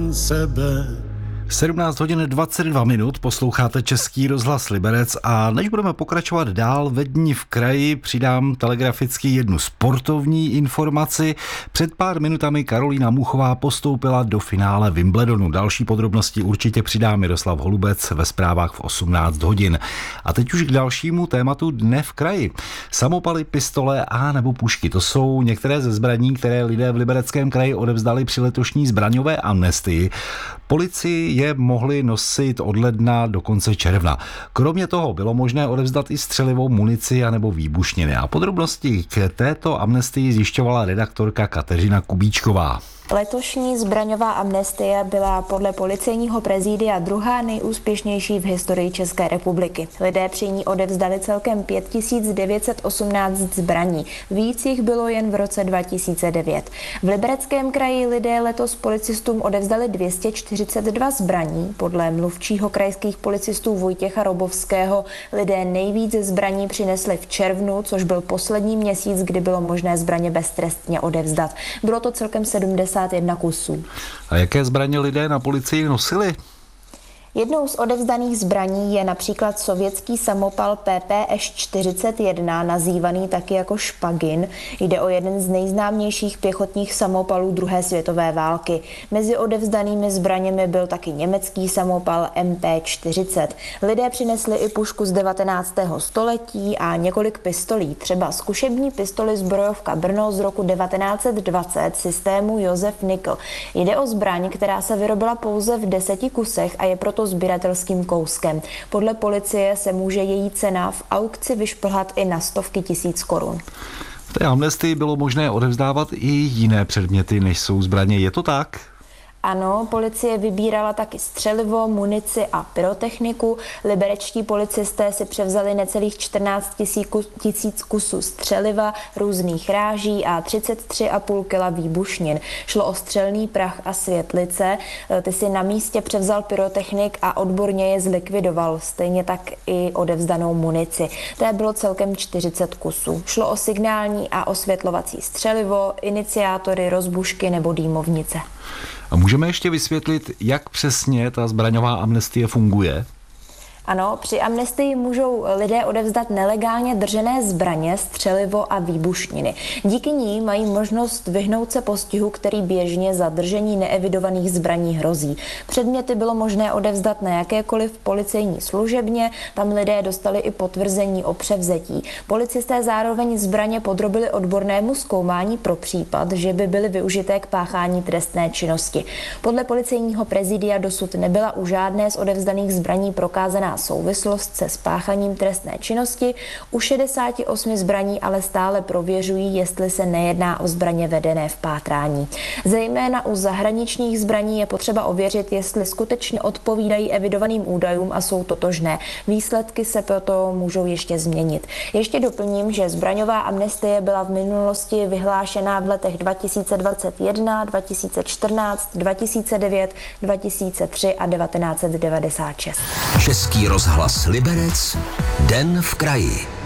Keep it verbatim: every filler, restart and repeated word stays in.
sám sebe. sedmnáct hodin dvacet dva minut, posloucháte Český rozhlas Liberec a než budeme pokračovat dál ve dni v kraji, přidám telegraficky jednu sportovní informaci. Před pár minutami Karolína Muchová postoupila do finále Wimbledonu. Další podrobnosti určitě přidá Miroslav Holubec ve zprávách v osmnáct hodin. A teď už k dalšímu tématu dne v kraji. Samopaly, pistole a nebo pušky. To jsou některé ze zbraní, které lidé v Libereckém kraji odevzdali při letošní zbraňové amnestii. Policii je mohli nosit od ledna do konce června. Kromě toho bylo možné odevzdat i střelivou munici anebo výbušniny. A podrobnosti k této amnestii zjišťovala redaktorka Kateřina Kubíčková. Letošní zbraňová amnestie byla podle policejního prezidia druhá nejúspěšnější v historii České republiky. Lidé při ní odevzdali celkem pět tisíc devět set osmnáct zbraní. Víc jich bylo jen v roce dva tisíce devět. V Libereckém kraji lidé letos policistům odevzdali dvě stě čtyřicet dva zbraní. Podle mluvčího krajských policistů Vojtěcha Robovského lidé nejvíce zbraní přinesli v červnu, což byl poslední měsíc, kdy bylo možné zbraně beztrestně odevzdat. Bylo to celkem sedmdesát jedna kusů. A jaké zbraně lidé na policii nosili? Jednou z odevzdaných zbraní je například sovětský samopal P P Š čtyřicet jedna, nazývaný taky jako Špagin. Jde o jeden z nejznámějších pěchotních samopalů druhé světové války. Mezi odevzdanými zbraněmi byl taky německý samopal M P čtyřicet. Lidé přinesli i pušku z devatenáctého století a několik pistolí, třeba zkušební pistoli zbrojovka Brno z roku devatenáct set dvacet systému Josef Nikl. Jde o zbraň, která se vyrobila pouze v deseti kusech a je proto sběratelským kouskem. Podle policie se může její cena v aukci vyšplhat i na stovky tisíc korun. V té amnestii bylo možné odevzdávat i jiné předměty, než jsou zbraně. Je to tak? Ano, policie vybírala taky střelivo, munici a pyrotechniku. Liberečtí policisté si převzali necelých čtrnáct tisíc kusů střeliva, různých ráží a třicet tři a půl kila výbušnin. Šlo o střelný prach a světlice. Ty si na místě převzal pyrotechnik a odborně je zlikvidoval. Stejně tak i odevzdanou munici. Té bylo celkem čtyřicet kusů. Šlo o signální a osvětlovací střelivo, iniciátory, rozbušky nebo dýmovnice. A můžeme ještě vysvětlit, jak přesně ta zbraňová amnestie funguje? Ano, při amnestii můžou lidé odevzdat nelegálně držené zbraně, střelivo a výbušniny. Díky ní mají možnost vyhnout se postihu, který běžně za držení neevidovaných zbraní hrozí. Předměty bylo možné odevzdat na jakékoliv policejní služebně, tam lidé dostali i potvrzení o převzetí. Policisté zároveň zbraně podrobili odbornému zkoumání pro případ, že by byly využité k páchání trestné činnosti. Podle policejního prezidia dosud nebyla u žádné z odevzdaných zbraní prokázaná souvislost se spáchaním trestné činnosti. U šedesáti osmi zbraní ale stále prověřují, jestli se nejedná o zbraně vedené v pátrání. Zejména u zahraničních zbraní je potřeba ověřit, jestli skutečně odpovídají evidovaným údajům a jsou totožné. Výsledky se proto můžou ještě změnit. Ještě doplním, že zbraňová amnestie byla v minulosti vyhlášená v letech dva tisíce dvacet jedna, dva tisíce čtrnáct, dva tisíce devět, dva tisíce tři a devatenáct set devadesát šest. Český rozhlas Liberec, Den v kraji.